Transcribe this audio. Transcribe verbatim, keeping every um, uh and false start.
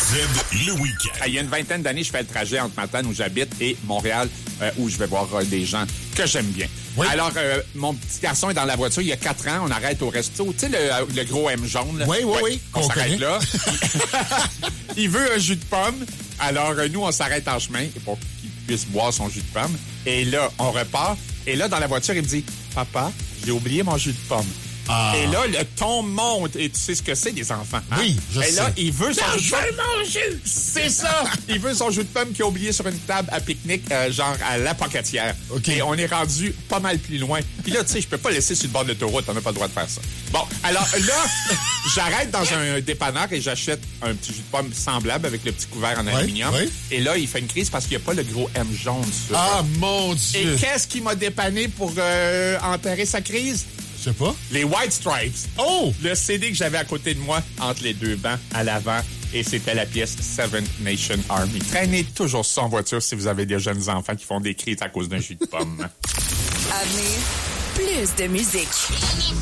Z, le week-end. Il y a une vingtaine d'années, je fais le trajet entre Matane, où j'habite, et Montréal, euh, où je vais voir euh, des gens que j'aime bien. Oui. Alors, euh, mon petit garçon est dans la voiture, il y a quatre ans, on arrête au resto. Tu sais, le, le gros M jaune, là? Oui, oui, oui. On, On s'arrête connaît. là. Il veut un jus de pomme. Alors, euh, nous, on s'arrête en chemin pour qu'il puisse boire son jus de pomme. Et là, on repart. Et là, dans la voiture, il me dit, « Papa, j'ai oublié mon jus de pomme. » Ah. Et là, le ton monte. Et tu sais ce que c'est, des enfants. Hein? Oui, je Et sais. là, il veut son Non, jus de je pomme. vais le manger. C'est ça! Il veut son jus de pomme qu'il a oublié sur une table à pique-nique, euh, genre à la pocatière. OK. Et on est rendu pas mal plus loin. Puis là, tu sais, je peux pas laisser sur le bord de l'autoroute. On n'a pas le droit de faire ça. Bon, alors là, j'arrête dans un dépanneur et j'achète un petit jus de pomme semblable avec le petit couvert en Oui, aluminium. oui. Et là, il fait une crise parce qu'il n'y a pas le gros M jaune sur. Ah, mon Et Dieu. qu'est-ce qui m'a dépanné pour euh, enterrer sa crise? Je sais pas. Les White Stripes. Oh! Le C D que j'avais à côté de moi, entre les deux bancs, à l'avant, et c'était la pièce Seven Nation Army. Traînez toujours ça en voiture si vous avez des jeunes enfants qui font des crises à cause d'un jus de pomme. À venir, plus de musique.